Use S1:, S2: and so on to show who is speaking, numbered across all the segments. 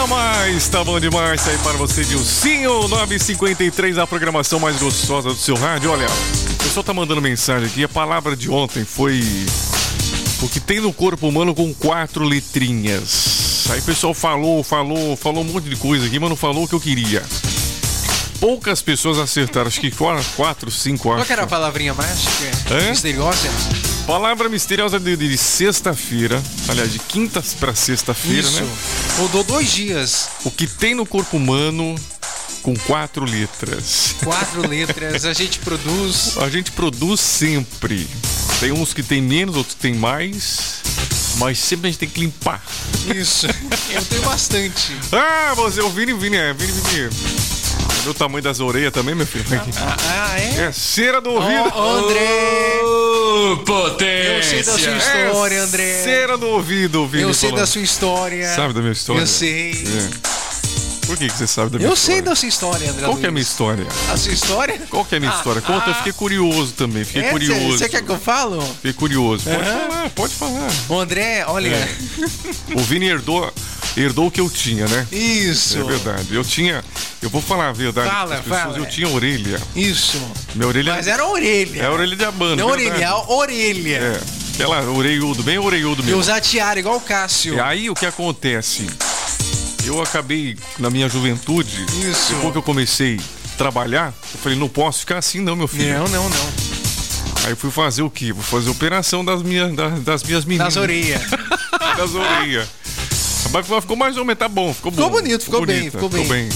S1: Tá bom demais, tá aí para você, Dilcinho, 9h53, a programação mais gostosa do seu rádio. Olha, o pessoal tá mandando mensagem aqui, a palavra de ontem foi o que tem no corpo humano com 4 letrinhas. Aí o pessoal falou um monte de coisa aqui, mas não falou o que eu queria. Poucas pessoas acertaram, acho que 4, 5, acho.
S2: Qual que era a palavrinha mágica? Misteriosa?
S1: Palavra misteriosa de sexta-feira, aliás, de quinta para sexta-feira, né?
S2: Mudou 2 dias.
S1: O que tem no corpo humano com 4 letras.
S2: 4 letras, a gente produz.
S1: A gente produz sempre. Tem uns que tem menos, outros que tem mais, mas sempre a gente tem que limpar.
S2: Isso, eu tenho bastante.
S1: Ah, você, o Vini. Olha o tamanho das orelhas também, meu filho.
S2: É?
S1: É cera do ouvido.
S2: André!
S3: Potência!
S2: Eu sei da sua história, André.
S1: Cera do ouvido, Vini.
S2: Eu sei da sua história.
S1: Sabe da minha história?
S2: Eu sei.
S1: Por que você sabe da minha história?
S2: Eu sei da sua história, André.
S1: Qual que é a minha história?
S2: A sua história?
S1: Qual que é a minha história? Conta, eu fiquei curioso também. Curioso.
S2: Você quer que eu falo?
S1: Fiquei curioso. Pode falar.
S2: O André, olha.
S1: O Vini herdou o que eu tinha, né?
S2: Isso.
S1: É verdade. Eu vou falar a verdade para as pessoas. Eu tinha orelha.
S2: Isso.
S1: Minha orelha.
S2: Mas era orelha.
S1: É a orelha de abano.
S2: Não orelha, a orelha.
S1: É. Aquela orelhudo, bem orelhudo mesmo.
S2: Eu usar tiara igual o Cássio.
S1: E aí o que acontece? Eu acabei na minha juventude.
S2: Isso.
S1: Depois que eu comecei a trabalhar, eu falei, não posso ficar assim não, meu filho.
S2: Não.
S1: Aí eu fui fazer o quê? Vou fazer operação das minhas meninas.
S2: Das orelhas.
S1: Das orelhas. Mas ficou mais ou menos, tá bom, ficou bom.
S2: Ficou bonito, ficou bem.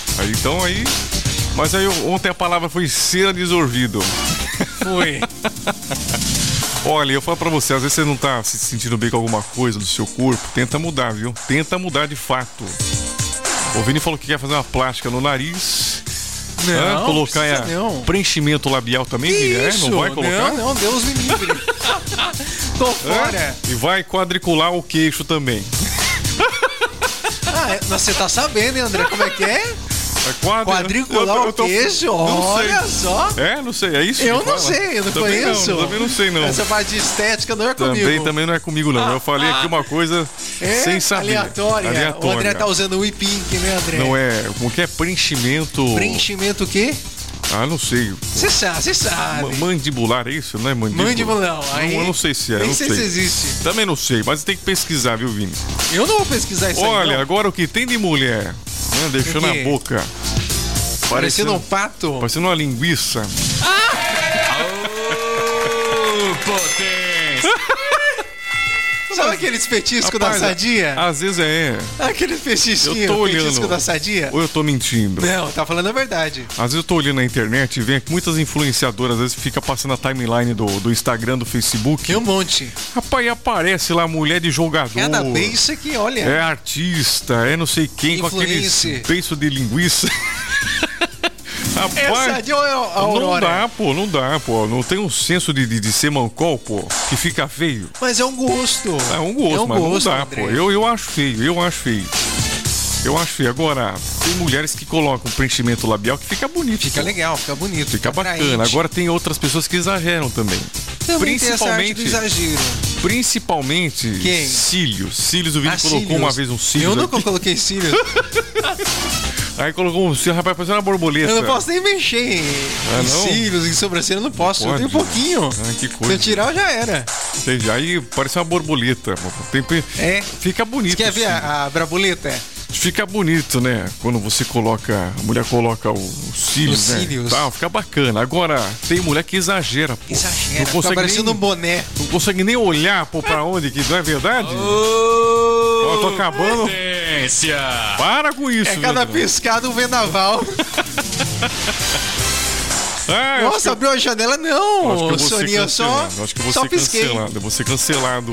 S1: Mas aí ontem a palavra foi cera de ouvido.
S2: Foi.
S1: Olha, eu falo pra você, às vezes você não tá se sentindo bem com alguma coisa do seu corpo, tenta mudar, viu? Tenta mudar de fato. O Vini falou que quer fazer uma plástica no nariz.
S2: Não,
S1: colocar preenchimento labial também,
S2: isso,
S1: não vai colocar?
S2: Não, Deus me livre. Tô fora.
S1: E vai quadricular o queixo também.
S2: Você tá sabendo, hein, André, como é que é? Quadricular o queixo, olha só.
S1: Não sei, é isso?
S2: Eu não sei, eu não conheço.
S1: Também não sei, não.
S2: Essa parte de estética não é comigo.
S1: Também não é comigo, não. Eu falei aqui uma coisa sem saber.
S2: Aleatória. O André tá usando o Pink, né, André?
S1: Não é, como que é? Preenchimento...
S2: Preenchimento o quê?
S1: Não sei.
S2: Você sabe.
S1: Mandibular, é isso? Não é
S2: mandibular? Aí,
S1: eu não sei se é.
S2: Nem sei se existe.
S1: Também não sei, mas tem que pesquisar, viu, Vini?
S2: Eu não vou pesquisar isso aí,
S1: Olha, agora o que tem de mulher, deixou na boca.
S2: Parecendo um pato.
S1: Parecendo uma linguiça.
S3: Potência!
S2: Sabe aqueles petiscos da Sadia?
S1: Às vezes é.
S2: Aquele petisco da Sadia?
S1: Ou eu tô mentindo?
S2: Não, tá falando a verdade.
S1: Às vezes eu tô olhando na internet e vem muitas influenciadoras, às vezes fica passando a timeline do Instagram, do Facebook.
S2: Tem um monte.
S1: Rapaz, aparece lá mulher de jogador.
S2: Cada beijo que, olha.
S1: É artista, é não sei quem, com aqueles beiços de linguiça. Rapaz, não dá, pô. Não tem um senso de ser mancol, pô, que fica feio.
S2: Mas é um gosto.
S1: É um gosto, mas não dá, André. Pô. Eu acho feio. Agora, tem mulheres que colocam um preenchimento labial que fica bonito.
S2: Fica legal, fica bonito.
S1: Fica bacana. Agora tem outras pessoas que exageram também.
S2: Principalmente tem essa arte do exagero.
S1: Principalmente
S2: quem?
S1: Cílios, o Vini colocou uma vez um cílios.
S2: Eu nunca coloquei cílios.
S1: Aí colocou um cílio, rapaz, parecendo uma borboleta.
S2: Eu não posso nem mexer em cílios, em sobrancelha, eu não posso. Eu tenho pouquinho.
S1: Que coisa.
S2: Se eu tirar, já era.
S1: Entendi. Aí parece uma borboleta. Fica bonito.
S2: Você quer ver a braboleta?
S1: Fica bonito, né? Quando você coloca, a mulher coloca os cílios, né? Tá, fica bacana. Agora, tem mulher que exagera, pô.
S2: Exagera, fica parecendo um boné.
S1: Não consegue nem olhar, pô, pra onde, que não é verdade? Eu tô acabando.
S3: Potência.
S1: Para com isso,
S2: cada piscada um vendaval. Nossa, abriu a janela? Não, Soninha, só pisquei.
S1: Eu vou ser cancelado.